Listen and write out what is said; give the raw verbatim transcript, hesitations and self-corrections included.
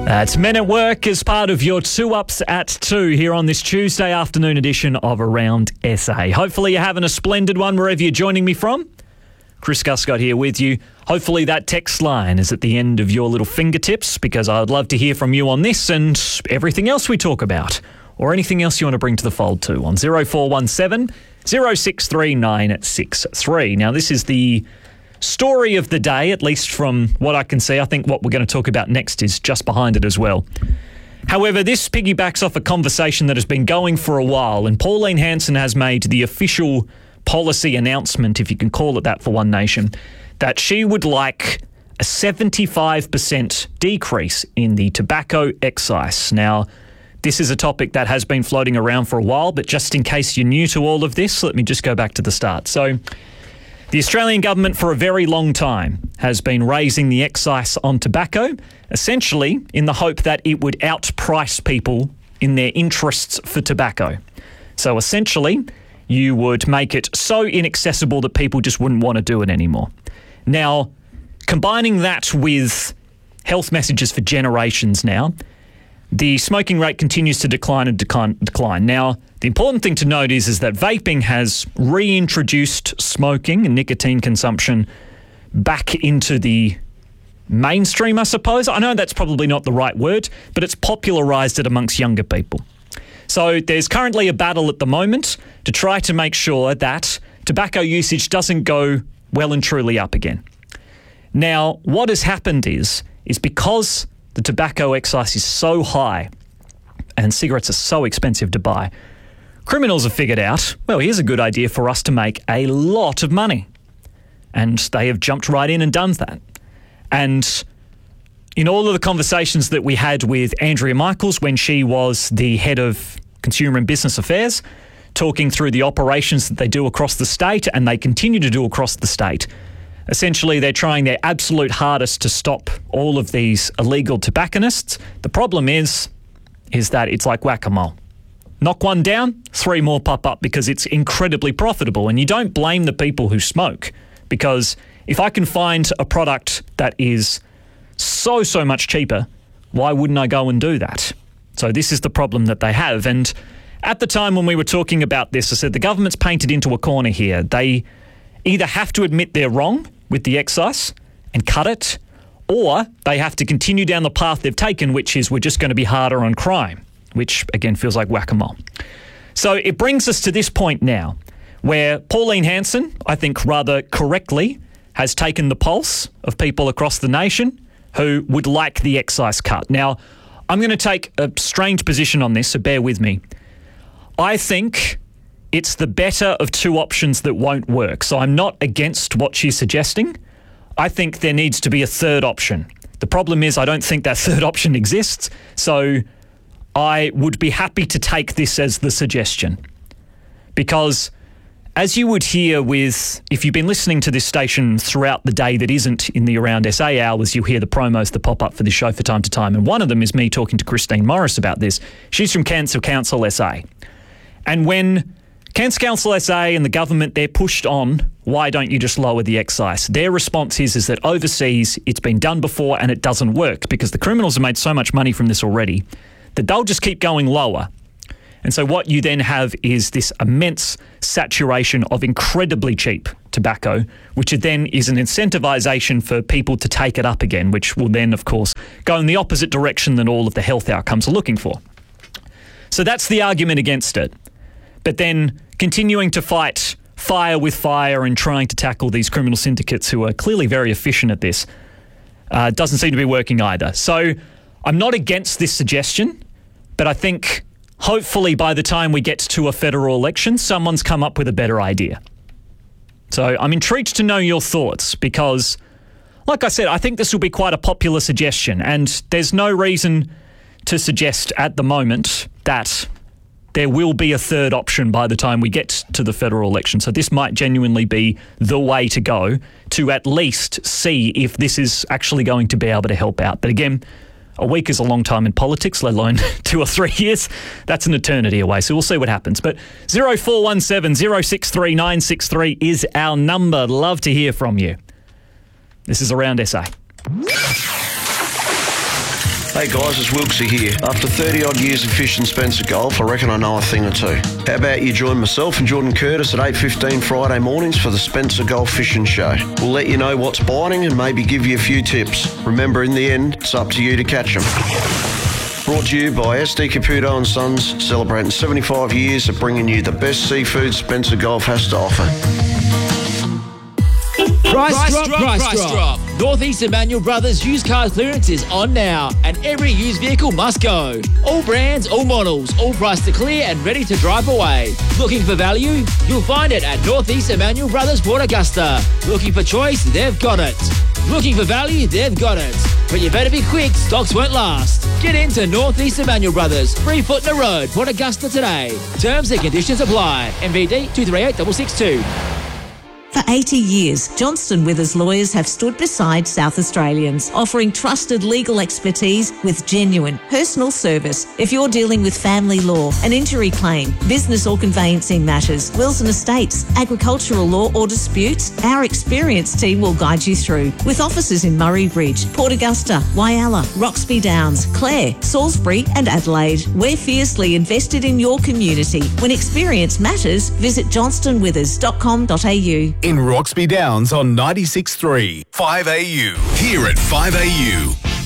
That's Men at Work as part of your two ups at two here on this Tuesday afternoon edition of Around S A. Hopefully you're having a splendid one wherever you're joining me from. Chris Guscott here with you. Hopefully that text line is at the end of your little fingertips, because I'd love to hear from you on this and everything else we talk about, or anything else you want to bring to the fold too, on zero four one seven, zero six three nine six three. Now this is the story of the day, at least from what I can see. I think what we're going to talk about next is just behind it as well. However, this piggybacks off a conversation that has been going for a while, and Pauline Hanson has made the official policy announcement, if you can call it that for One Nation, that she would like a seventy-five percent decrease in the tobacco excise. Now, this is a topic that has been floating around for a while, but just in case you're new to all of this, let me just go back to the start. So, the Australian government for a very long time has been raising the excise on tobacco, essentially in the hope that it would outprice people in their interests for tobacco. So essentially, you would make it so inaccessible that people just wouldn't want to do it anymore. Now, combining that with health messages for generations now, the smoking rate continues to decline and decline. decline. Now, the important thing to note is, is that vaping has reintroduced smoking and nicotine consumption back into the mainstream, I suppose. I know that's probably not the right word, but it's popularised it amongst younger people. So there's currently a battle at the moment to try to make sure that tobacco usage doesn't go well and truly up again. Now, what has happened is, is because the tobacco excise is so high and cigarettes are so expensive to buy, criminals have figured out, well, here's a good idea for us to make a lot of money. And they have jumped right in and done that. And in all of the conversations that we had with Andrea Michaels when she was the head of Consumer and Business Affairs, talking through the operations that they do across the state and they continue to do across the state, essentially, they're trying their absolute hardest to stop all of these illegal tobacconists. The problem is, is that it's like whack-a-mole. Knock one down, three more pop up because it's incredibly profitable. And you don't blame the people who smoke, because if I can find a product that is so, so much cheaper, why wouldn't I go and do that? So this is the problem that they have. And at the time when we were talking about this, I said the government's painted into a corner here. They either have to admit they're wrong with the excise and cut it, or they have to continue down the path they've taken, which is we're just going to be harder on crime, which again feels like whack-a-mole. So it brings us to this point now where Pauline Hanson, I think rather correctly, has taken the pulse of people across the nation who would like the excise cut. Now, I'm going to take a strange position on this, so bear with me. I think it's the better of two options that won't work. So I'm not against what she's suggesting. I think there needs to be a third option. The problem is I don't think that third option exists. So I would be happy to take this as the suggestion. Because as you would hear with, if you've been listening to this station throughout the day that isn't in the Around S A hours, you'll hear the promos that pop up for this show from time to time. And one of them is me talking to Christine Morris about this. She's from Cancer Council S A. And when Cancer Council S A and the government, they're pushed on, why don't you just lower the excise? Their response is, is that overseas it's been done before and it doesn't work, because the criminals have made so much money from this already that they'll just keep going lower. And so what you then have is this immense saturation of incredibly cheap tobacco, which then is an incentivization for people to take it up again, which will then, of course, go in the opposite direction than all of the health outcomes are looking for. So that's the argument against it. But then continuing to fight fire with fire and trying to tackle these criminal syndicates who are clearly very efficient at this uh, doesn't seem to be working either. So I'm not against this suggestion, but I think hopefully by the time we get to a federal election, someone's come up with a better idea. So I'm intrigued to know your thoughts because, like I said, I think this will be quite a popular suggestion, and there's no reason to suggest at the moment that there will be a third option by the time we get to the federal election. So this might genuinely be the way to go to at least see if this is actually going to be able to help out. But again, a week is a long time in politics, let alone two or three years. That's an eternity away, so we'll see what happens. But zero four one seven, zero six three nine six three is our number. Love to hear from you. This is Around S A. Hey guys, it's Wilksy here. After thirty odd years of fishing Spencer Gulf, I reckon I know a thing or two. How about you join myself and Jordan Curtis at eight fifteen Friday mornings for the Spencer Gulf Fishing Show. We'll let you know what's biting and maybe give you a few tips. Remember, in the end, it's up to you to catch them. Brought to you by S D Caputo and Sons, celebrating seventy-five years of bringing you the best seafood Spencer Gulf has to offer. Price, price drop, drop, price, price drop. drop. Northeast Emmanuel Brothers used car clearance is on now, and every used vehicle must go. All brands, all models, all priced to clear and ready to drive away. Looking for value? You'll find it at Northeast Emmanuel Brothers Port Augusta. Looking for choice? They've got it. Looking for value? They've got it. But you better be quick, stocks won't last. Get into Northeast Emmanuel Brothers, free foot in the road, Port Augusta today. Terms and conditions apply. M V D two three eight six six two. For eighty years, Johnston Withers lawyers have stood beside South Australians, offering trusted legal expertise with genuine personal service. If you're dealing with family law, an injury claim, business or conveyancing matters, wills and estates, agricultural law or disputes, our experienced team will guide you through. With offices in Murray Bridge, Port Augusta, Whyalla, Roxby Downs, Clare, Salisbury and Adelaide, we're fiercely invested in your community. When experience matters, visit johnston withers dot com dot a u. In Roxby Downs on ninety-six point three, five A U. Here at five A U.